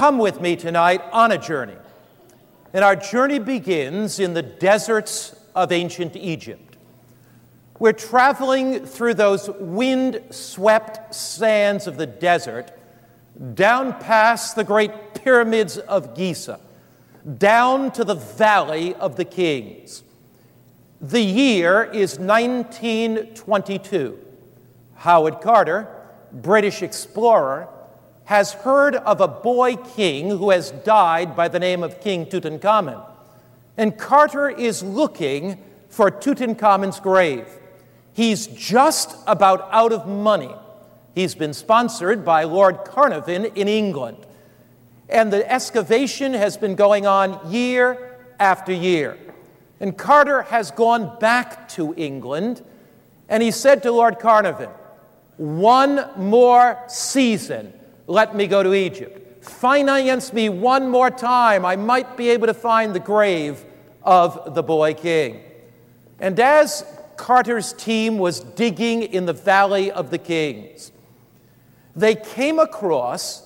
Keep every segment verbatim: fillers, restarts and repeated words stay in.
come with me tonight on a journey. And our journey begins in the deserts of ancient Egypt. We're traveling through those wind-swept sands of the desert, down past the great pyramids of Giza, down to the Valley of the Kings. The year is nineteen twenty-two. Howard Carter, British explorer, has heard of a boy king who has died by the name of King Tutankhamun. And Carter is looking for Tutankhamun's grave. He's just about out of money. He's been sponsored by Lord Carnarvon in England. And the excavation has been going on year after year. And Carter has gone back to England, and he said to Lord Carnarvon, "One more season, let me go to Egypt. Finance me one more time. I might be able to find the grave of the boy king." And as Carter's team was digging in the Valley of the Kings, they came across,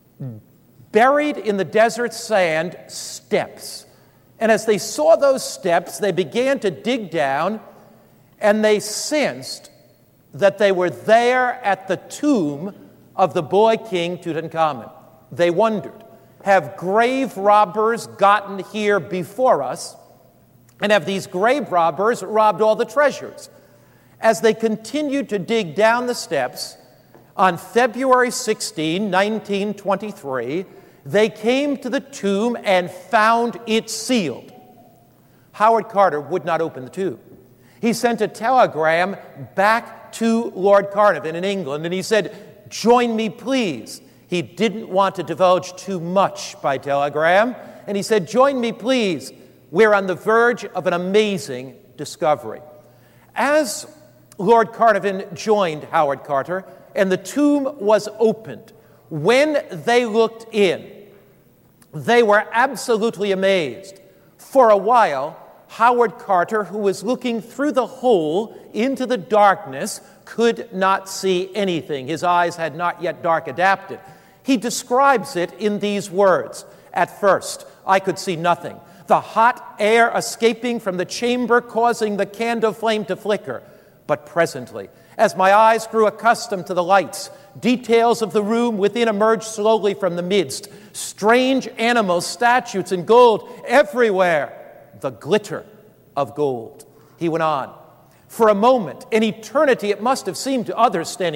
buried in the desert sand, steps. And as they saw those steps, they began to dig down, and they sensed that they were there at the tomb of the boy king Tutankhamun. They wondered, have grave robbers gotten here before us? And have these grave robbers robbed all the treasures? As they continued to dig down the steps, on February sixteenth, nineteen twenty-three, they came to the tomb and found it sealed. Howard Carter would not open the tomb. He sent a telegram back to Lord Carnarvon in England, and he said, "Join me, please." He didn't want to divulge too much by telegram, and he said, "Join me, please. We're on the verge of an amazing discovery." As Lord Carnarvon joined Howard Carter, and the tomb was opened, when they looked in, they were absolutely amazed. For a while, Howard Carter, who was looking through the hole into the darkness, could not see anything. His eyes had not yet dark adapted. He describes it in these words. "At first, I could see nothing. The hot air escaping from the chamber causing the candle flame to flicker. But presently, as my eyes grew accustomed to the lights, details of the room within emerged slowly from the midst. Strange animals, statues, and gold everywhere. The glitter of gold." He went on. "For a moment, an eternity it must have seemed to others standing